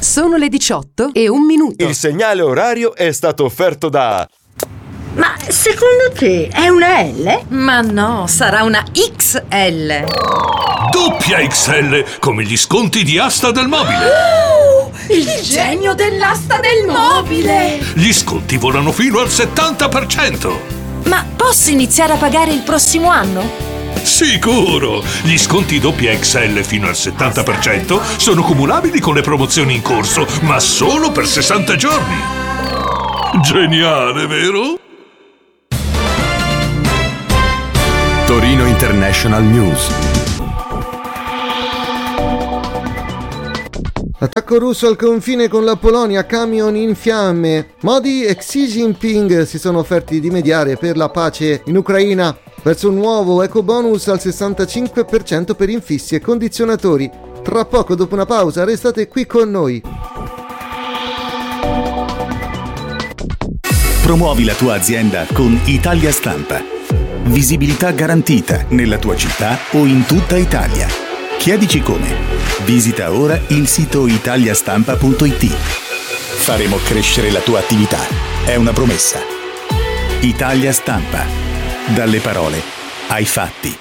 Sono le 18:01. Il segnale orario è stato offerto da... Ma secondo te è una L? Ma no, sarà una XL. Doppia XL, come gli sconti di Asta del Mobile. Il genio dell'asta del mobile! Gli sconti volano fino al 70%. Ma posso iniziare a pagare il prossimo anno? Sicuro! Gli sconti doppia XL fino al 70% sono cumulabili con le promozioni in corso, ma solo per 60 giorni. Geniale, vero? Torino International News. Attacco russo al confine con la Polonia, camion in fiamme. Modi e Xi Jinping si sono offerti di mediare per la pace in Ucraina verso un nuovo ecobonus al 65% per infissi e condizionatori. Tra poco, dopo una pausa, restate qui con noi. Promuovi la tua azienda con Italia Stampa. Visibilità garantita nella tua città o in tutta Italia. Chiedici come. Visita ora il sito italiastampa.it. Faremo crescere la tua attività. È una promessa. Italia Stampa. Dalle parole ai fatti.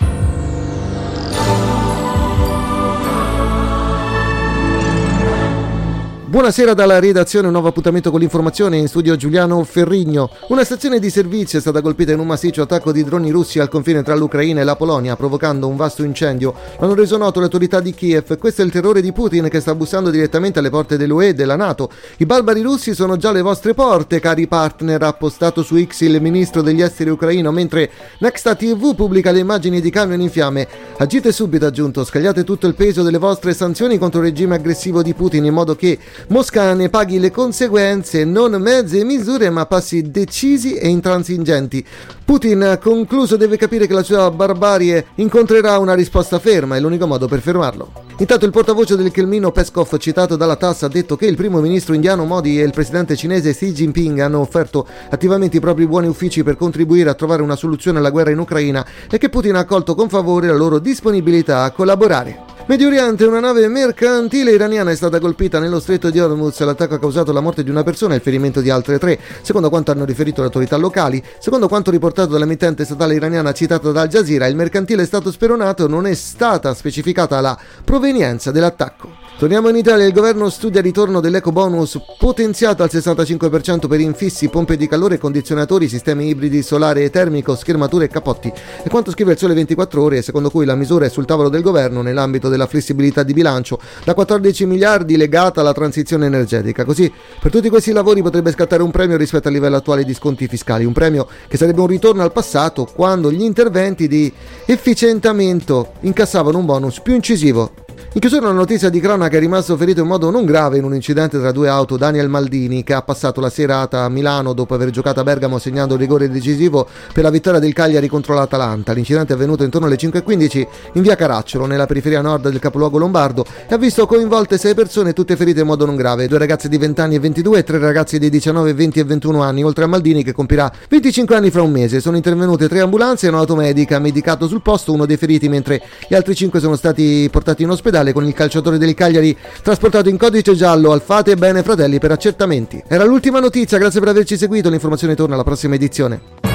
Buonasera dalla redazione, un nuovo appuntamento con l'informazione, in studio Giuliano Ferrigno. Una stazione di servizio è stata colpita in un massiccio attacco di droni russi al confine tra l'Ucraina e la Polonia, provocando un vasto incendio. L'hanno reso noto le autorità di Kiev. Questo è il terrore di Putin, che sta bussando direttamente alle porte dell'UE e della NATO. I barbari russi sono già alle vostre porte, cari partner, ha postato su X il ministro degli esteri ucraino, mentre Nexta TV pubblica le immagini di camion in fiamme. Agite subito, ha aggiunto, scagliate tutto il peso delle vostre sanzioni contro il regime aggressivo di Putin, in modo che Mosca ne paghi le conseguenze, non mezze misure ma passi decisi e intransigenti. Putin, ha concluso, deve capire che la sua barbarie incontrerà una risposta ferma, è l'unico modo per fermarlo. Intanto il portavoce del Cremlino Peskov, citato dalla TASS, ha detto che il primo ministro indiano Modi e il presidente cinese Xi Jinping hanno offerto attivamente i propri buoni uffici per contribuire a trovare una soluzione alla guerra in Ucraina e che Putin ha accolto con favore la loro disponibilità a collaborare. Medio Oriente, una nave mercantile iraniana è stata colpita nello stretto di Hormuz. L'attacco ha causato la morte di una persona e il ferimento di altre 3, secondo quanto hanno riferito le autorità locali. Secondo quanto riportato dall'emittente statale iraniana citata da Al Jazeera, il mercantile è stato speronato, non è stata specificata la provenienza dell'attacco. Torniamo in Italia, il governo studia il ritorno dell'ecobonus potenziato al 65% per infissi, pompe di calore, condizionatori, sistemi ibridi solare e termico, schermature e cappotti. E quanto scrive il Sole 24 Ore, secondo cui la misura è sul tavolo del governo nell'ambito della flessibilità di bilancio da 14 miliardi legata alla transizione energetica. Così per tutti questi lavori potrebbe scattare un premio rispetto al livello attuale di sconti fiscali, un premio che sarebbe un ritorno al passato, quando gli interventi di efficientamento incassavano un bonus più incisivo. In chiusura una notizia di cronaca: è rimasto ferito in modo non grave in un incidente tra due auto Daniel Maldini, che ha passato la serata a Milano dopo aver giocato a Bergamo segnando il rigore decisivo per la vittoria del Cagliari contro l'Atalanta. L'incidente è avvenuto intorno alle 5:15 in via Caracciolo, nella periferia nord del capoluogo lombardo, e ha visto coinvolte 6 persone, tutte ferite in modo non grave, 2 ragazzi di 20 anni e 22 e 3 ragazzi di 19, 20 e 21 anni, oltre a Maldini che compirà 25 anni fra un mese. Sono intervenute 3 ambulanze e un'automedica, ha medicato sul posto uno dei feriti, mentre gli altri 5 sono stati portati in ospedale, con il calciatore del Cagliari trasportato in codice giallo al Fate Bene Fratelli per accertamenti. Era l'ultima notizia, grazie per averci seguito, l'informazione torna alla prossima edizione.